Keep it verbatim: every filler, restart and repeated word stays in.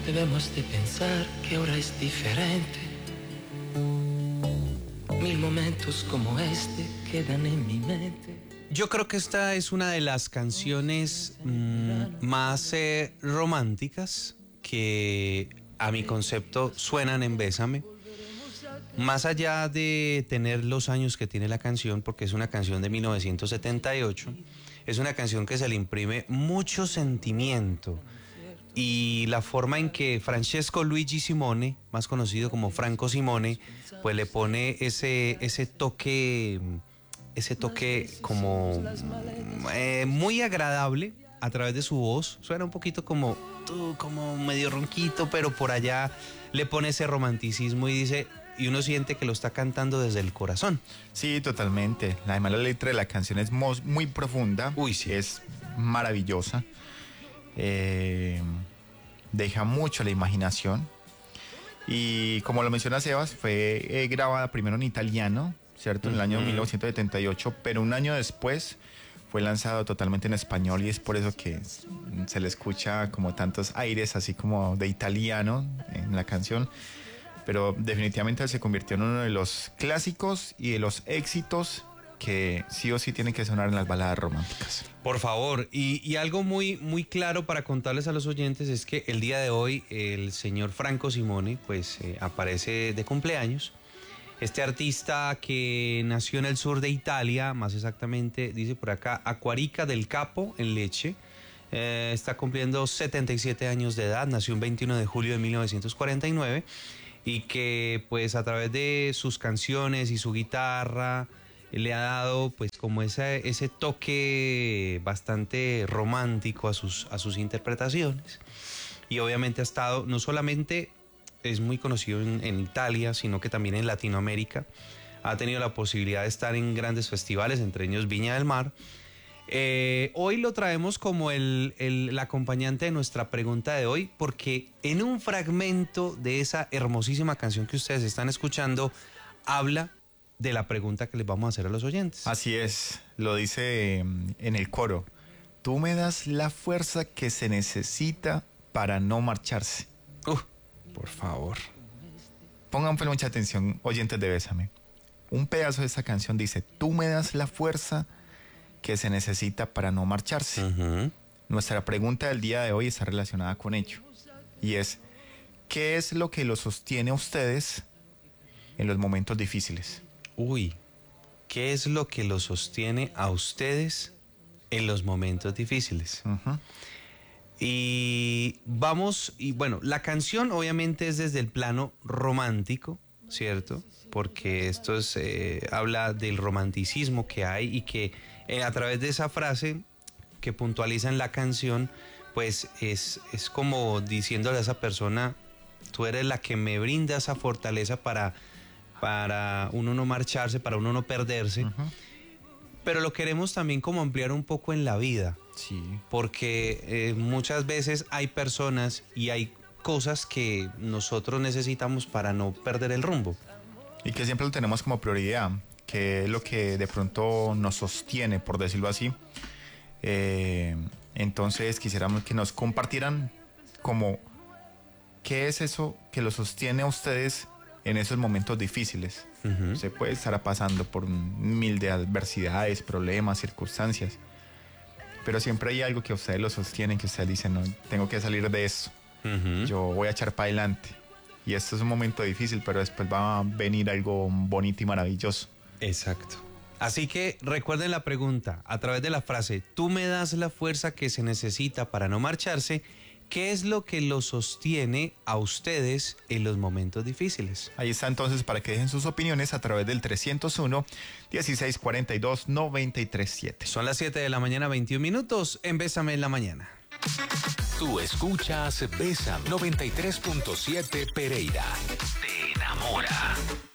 Debemos de pensar que ahora es diferente. Mil momentos como este quedan en mi mente. Yo creo que esta es una de las canciones mmm, más eh, románticas que a mi concepto suenan en Bésame. Más allá de tener los años que tiene la canción, porque es una canción de mil novecientos setenta y ocho, es una canción que se le imprime mucho sentimiento. Y la forma en que Francesco Luigi Simone, más conocido como Franco Simone, pues le pone ese, ese toque, ese toque como eh, muy agradable a través de su voz. Suena un poquito como, como medio ronquito, pero por allá le pone ese romanticismo y dice, y uno siente que lo está cantando desde el corazón. Sí, totalmente. Además la letra de la canción es muy profunda. Uy, sí. Es maravillosa. Eh, deja mucho la imaginación y como lo menciona Sebas, fue eh, grabada primero en italiano, ¿cierto? En el año mm. mil novecientos setenta y ocho, pero un año después fue lanzado totalmente en español y es por eso que se le escucha como tantos aires así como de italiano en la canción, pero definitivamente se convirtió en uno de los clásicos y de los éxitos que sí o sí tienen que sonar en las baladas románticas. Por favor, y, y algo muy, muy claro para contarles a los oyentes es que el día de hoy el señor Franco Simone pues eh, aparece de cumpleaños. Este artista que nació en el sur de Italia, más exactamente, dice por acá, a Quarica del Capo, en Lecce, eh, está cumpliendo setenta y siete años de edad, nació el veintiuno de julio de mil novecientos cuarenta y nueve y que pues a través de sus canciones y su guitarra le ha dado pues como ese, ese toque bastante romántico a sus, a sus interpretaciones. Y obviamente ha estado, no solamente es muy conocido en, en Italia, sino que también en Latinoamérica. Ha tenido la posibilidad de estar en grandes festivales, entre ellos Viña del Mar. Eh, hoy lo traemos como el, el, el acompañante de nuestra pregunta de hoy, porque en un fragmento de esa hermosísima canción que ustedes están escuchando, habla de la pregunta que les vamos a hacer a los oyentes. Así es, lo dice en el coro. Tú me das la fuerza que se necesita para no marcharse. Uh, por favor. Pongan mucha atención, oyentes de Bésame. Un pedazo de esa canción dice, tú me das la fuerza que se necesita para no marcharse. Uh-huh. Nuestra pregunta del día de hoy está relacionada con ello. Y es, ¿qué es lo que los sostiene a ustedes en los momentos difíciles? Uy, ¿qué es lo que los sostiene a ustedes en los momentos difíciles? Uh-huh. Y vamos, y bueno, la canción obviamente es desde el plano romántico, ¿cierto? Porque esto es, eh, habla del romanticismo que hay y que eh, a través de esa frase que puntualiza en la canción, pues es, es como diciéndole a esa persona, tú eres la que me brinda esa fortaleza para... para uno no marcharse, para uno no perderse, uh-huh. Pero lo queremos también como ampliar un poco en la vida, sí. Porque eh, muchas veces hay personas y hay cosas que nosotros necesitamos para no perder el rumbo. Y que siempre lo tenemos como prioridad, que es lo que de pronto nos sostiene, por decirlo así. Eh, entonces quisiéramos que nos compartieran como qué es eso que lo sostiene a ustedes en esos momentos difíciles. Uh-huh. Se puede estar pasando por mil de adversidades, problemas, circunstancias, pero siempre hay algo que a ustedes lo sostienen, que ustedes dicen, no, tengo que salir de esto. Uh-huh. Yo voy a echar para adelante. Y esto es un momento difícil, pero después va a venir algo bonito y maravilloso. Exacto. Así que recuerden la pregunta, a través de la frase, tú me das la fuerza que se necesita para no marcharse, ¿qué es lo que los sostiene a ustedes en los momentos difíciles? Ahí está entonces para que dejen sus opiniones a través del trescientos uno, dieciséis cuarenta y dos, noventa y tres siete. Son las siete de la mañana, veintiún minutos, en Bésame en la Mañana. Tú escuchas Bésame noventa y tres punto siete Pereira. Te enamora.